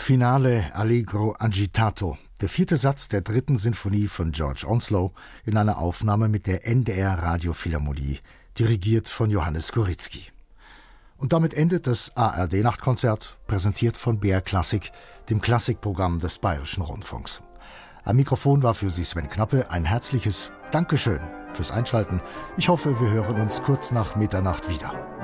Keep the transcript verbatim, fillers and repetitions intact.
Finale Allegro agitato, der vierte Satz der dritten Sinfonie von George Onslow in einer Aufnahme mit der N D R Radiophilharmonie, dirigiert von Johannes Goritzky. Und damit endet das A R D-Nachtkonzert, präsentiert von B R Klassik, dem Klassikprogramm des Bayerischen Rundfunks. Am Mikrofon war für Sie Sven Knappe. Ein herzliches Dankeschön fürs Einschalten. Ich hoffe, wir hören uns kurz nach Mitternacht wieder.